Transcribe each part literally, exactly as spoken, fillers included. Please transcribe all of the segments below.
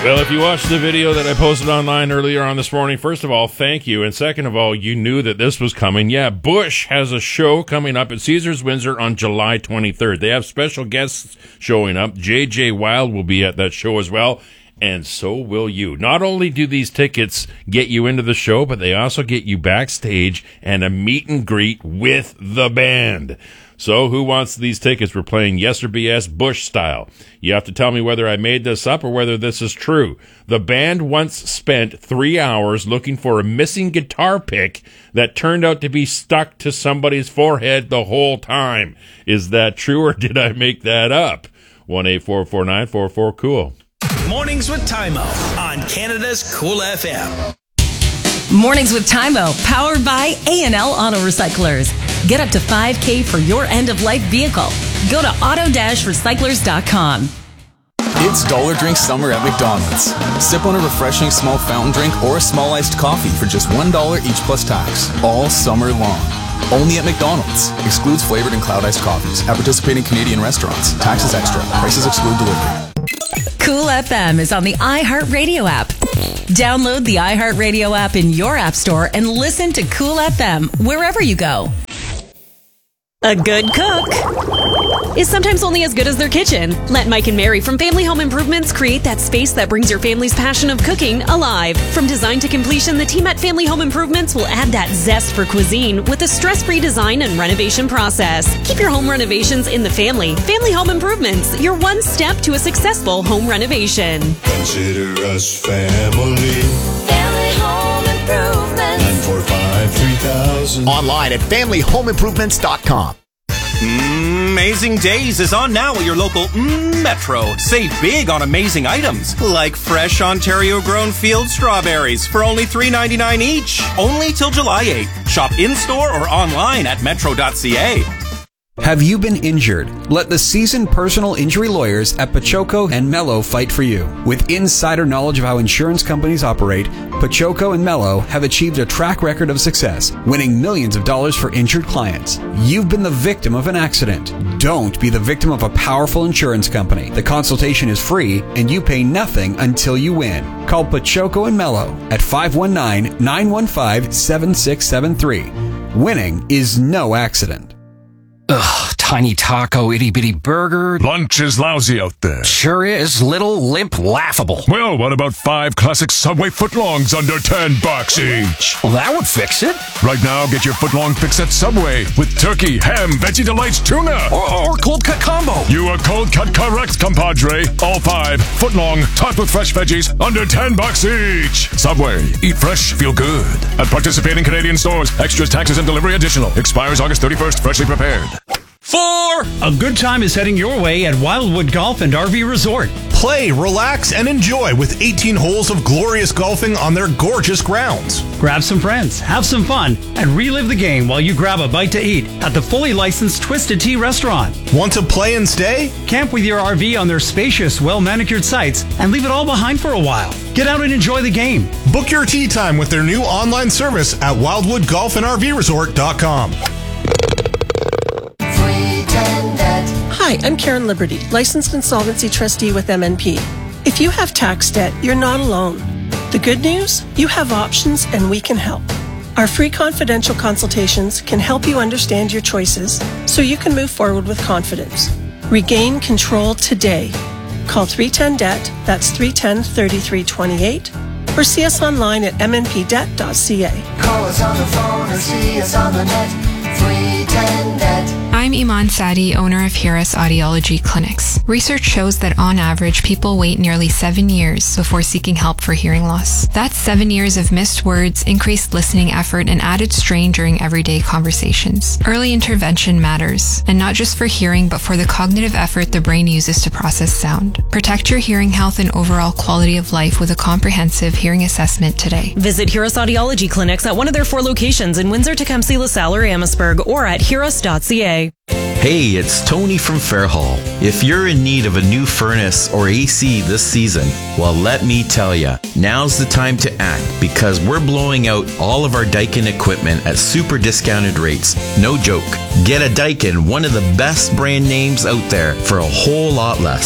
Well, if you watched the video that I posted online earlier on this morning, first of all, thank you. And second of all, you knew that this was coming. Yeah, Bush has a show coming up at Caesars Windsor on July twenty-third. They have special guests showing up. J J Wild will be at that show as well. And so will you. Not only do these tickets get you into the show, but they also get you backstage and a meet and greet with the band. So who wants these tickets? We're playing Yes or B S Bush style. You have to tell me whether I made this up or whether this is true. The band once spent three hours looking for a missing guitar pick that turned out to be stuck to somebody's forehead the whole time. Is that true or did I make that up? one eight four four nine four four cool. Mornings with Tymo on Canada's Cool F M. Mornings with Tymo, powered by A and L Auto Recyclers. Get up to five K for your end-of-life vehicle. Go to auto dash recyclers dot com. It's Dollar Drink Summer at McDonald's. Sip on a refreshing small fountain drink or a small iced coffee for just one dollar each plus tax, all summer long. Only at McDonald's. Excludes flavored and cloud iced coffees. At participating Canadian restaurants. Taxes extra. Prices exclude delivery. Cool F M is on the iHeartRadio app. Download the iHeartRadio app in your app store and listen to Cool F M wherever you go. A good cook is sometimes only as good as their kitchen. Let Mike and Mary from Family Home Improvements create that space that brings your family's passion of cooking alive. From design to completion, the team at Family Home Improvements will add that zest for cuisine with a stress-free design and renovation process. Keep your home renovations in the family. Family Home Improvements, your one step to a successful home renovation. Consider us family. Family Home Improvements. nine four five, three thousand. Online at family home improvements dot com. Amazing Days is on now at your local mm, Metro. Save big on amazing items like fresh Ontario-grown field strawberries for only three ninety-nine each. Only till July eighth. Shop in-store or online at metro dot c a. Have you been injured? Let the seasoned personal injury lawyers at Pachoco and Mello fight for you. With insider knowledge of how insurance companies operate, Pachoco and Mello have achieved a track record of success, winning millions of dollars for injured clients. You've been the victim of an accident. Don't be the victim of a powerful insurance company. The consultation is free and you pay nothing until you win. Call Pachoco and Mello at five one nine, nine one five, seven six seven three. Winning is no accident. Ugh, tiny taco, itty bitty burger. Lunch is lousy out there. Sure is. Little, limp, laughable. Well, what about five classic Subway footlongs under ten bucks each? Well, that would fix it. Right now, get your footlong fix at Subway with turkey, ham, veggie delights, tuna. Or, or cold cut combo. You are cold cut correct, compadre. All five footlong, topped with fresh veggies, under ten bucks each. Subway. Eat fresh, feel good. At participating Canadian stores. Extras, taxes, and delivery additional. Expires August thirty-first. Freshly prepared. Four! A good time is heading your way at Wildwood Golf and R V Resort. Play, relax, and enjoy with eighteen holes of glorious golfing on their gorgeous grounds. Grab some friends, have some fun, and relive the game while you grab a bite to eat at the fully licensed Twisted Tea restaurant. Want to play and stay? Camp with your R V on their spacious, well-manicured sites and leave it all behind for a while. Get out and enjoy the game. Book your tee time with their new online service at wildwood golf and r v resort dot com. Hi, I'm Karen Liberty, licensed insolvency trustee with M N P. If you have tax debt, you're not alone. The good news? You have options and we can help. Our free confidential consultations can help you understand your choices so you can move forward with confidence. Regain control today. Call three one zero D E B T, that's three one zero, three three two eight, or see us online at m n p debt dot c a. Call us on the phone or see us on the net. three one zero D E B T. I'm Iman Sadi, owner of Hiras Audiology Clinics. Research shows that on average, people wait nearly seven years before seeking help for hearing loss. That's seven years of missed words, increased listening effort, and added strain during everyday conversations. Early intervention matters, and not just for hearing, but for the cognitive effort the brain uses to process sound. Protect your hearing health and overall quality of life with a comprehensive hearing assessment today. Visit Hiras Audiology Clinics at one of their four locations in Windsor, Tecumseh, LaSalle, or Amherstburg, or at hiras dot c a. Hey, it's Tony from Fairhall. If you're in need of a new furnace or A C this season, well, let me tell ya, now's the time to act because we're blowing out all of our Daikin equipment at super discounted rates. No joke. Get a Daikin, one of the best brand names out there, for a whole lot less.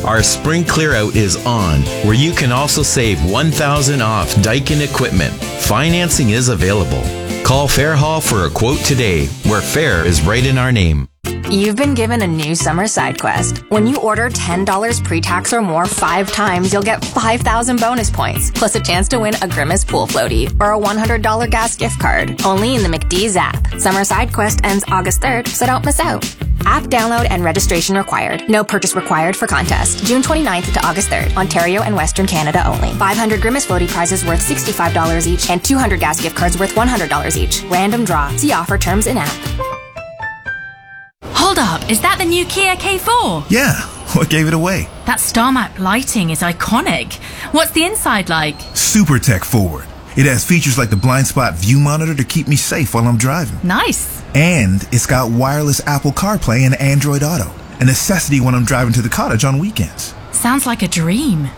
our spring clear-out is on, where you can also save one thousand dollars off Daikin equipment. Financing is available. Call Fairhall for a quote today, where fair is right in our name. You've been given a new summer side quest. When you order ten dollars pre-tax or more five times, you'll get five thousand bonus points, plus a chance to win a Grimace pool floaty or a one hundred dollars gas gift card. Only in the McDee's app. Summer side quest ends August third, so don't miss out. App download and registration required. No purchase required for contest. June twenty-ninth to August third. Ontario and Western Canada only. five hundred Grimace floaty prizes worth sixty-five dollars each and two hundred gas gift cards worth one hundred dollars each. Random draw. See offer terms in app. Hold up, is that the new Kia K four? Yeah, what gave it away? That star map lighting is iconic. What's the inside like? Super tech forward. It has features like the blind spot view monitor to keep me safe while I'm driving. Nice. And it's got wireless Apple CarPlay and Android Auto, a necessity when I'm driving to the cottage on weekends. Sounds like a dream.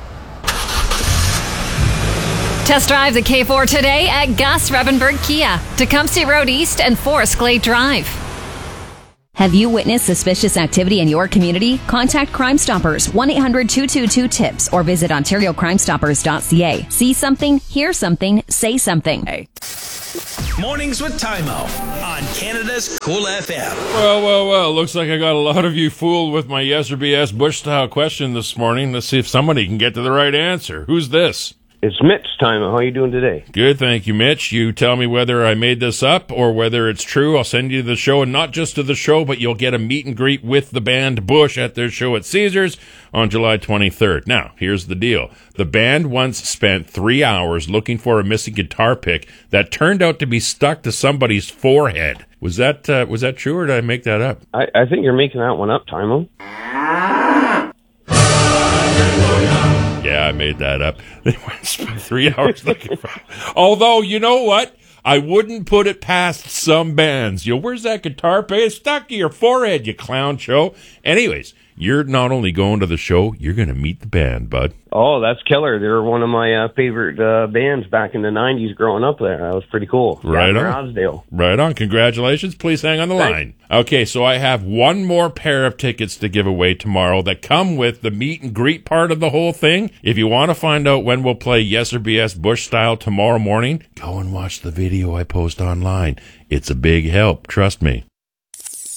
Test drive the K four today at Gus Rebenberg Kia, Tecumseh Road East and Forest Glade Drive. Have you witnessed suspicious activity in your community? Contact Crime Stoppers, one eight hundred two two two TIPS, or visit ontario crime stoppers dot c a. See something, hear something, say something. Hey. Mornings with Tymo on Canada's Cool F M. Well, well, well, looks like I got a lot of you fooled with my yes or B S Bush-style question this morning. Let's see if somebody can get to the right answer. Who's this? It's Mitch time. How are you doing today? Good, thank you, Mitch. You tell me whether I made this up or whether it's true. I'll send you to the show, and not just to the show, but you'll get a meet and greet with the band Bush at their show at Caesars on July twenty-third. Now, here's the deal. The band once spent three hours looking for a missing guitar pick that turned out to be stuck to somebody's forehead. Was that uh, was that true, or did I make that up? I, I think you're making that one up, Tymo. Yeah, I made that up. They went spent three hours looking for it. Although, you know what? I wouldn't put it past some bands. You know, where's that guitar pick? It's stuck to your forehead, you clown show. Anyways, you're not only going to the show, you're going to meet the band, bud. Oh, that's killer. They were one of my uh, favorite uh, bands back in the nineties growing up there. That was pretty cool. Right yeah, on. Rosdale. Right on. Congratulations. Please hang on the Thanks. line. Okay, so I have one more pair of tickets to give away tomorrow that come with the meet and greet part of the whole thing. If you want to find out when we'll play Yes or B S Bush style tomorrow morning, go and watch the video I post online. It's a big help. Trust me.